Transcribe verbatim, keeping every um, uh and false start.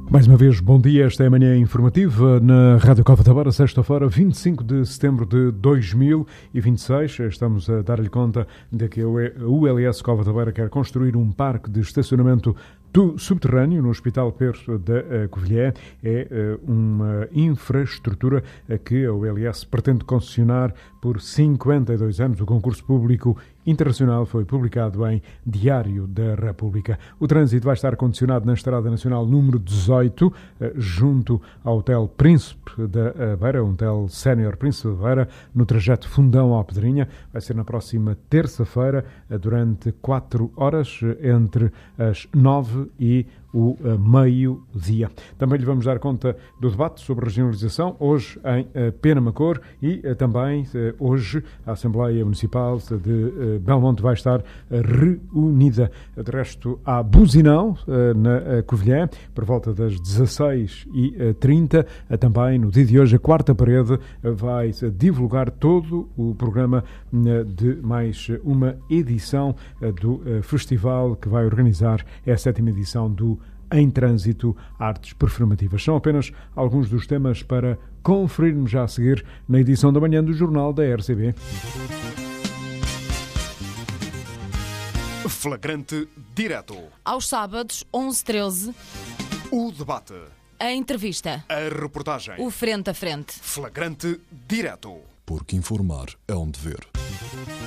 Mais uma vez, bom dia. Esta é a manhã informativa na Rádio Cova da Beira, sexta-feira, vinte e cinco de setembro de dois mil e vinte e seis. Estamos a dar-lhe conta de que a U L S Cova da Beira quer construir um parque de estacionamento subterrâneo no Hospital Pedro da Covilhã. É uma infraestrutura que a U L S pretende concessionar por cinquenta e dois anos. O concurso público internacional foi publicado em Diário da República. O trânsito vai estar condicionado na Estrada Nacional número dezoito, junto ao Hotel Príncipe da Beira, um Hotel Sénior Príncipe da Beira, no trajeto Fundão ao Pedrinha. Vai ser na próxima terça-feira, durante quatro horas, entre as nove e o meio-dia. Também lhe vamos dar conta do debate sobre regionalização, hoje em Penamacor, e também hoje a Assembleia Municipal de Belmonte vai estar reunida. De resto, há buzinão na Covilhã, por volta das dezasseis e trinta. Também, no dia de hoje, a Quarta Parede vai divulgar todo o programa de mais uma edição do festival que vai organizar a sétima edição do Em Trânsito Artes Performativas. São apenas alguns dos temas para conferirmos já a seguir na edição da manhã do Jornal da R C B. Flagrante Direto. Aos sábados, onze e treze. O debate. A entrevista. A reportagem. O frente a frente. Flagrante Direto. Porque informar é um dever.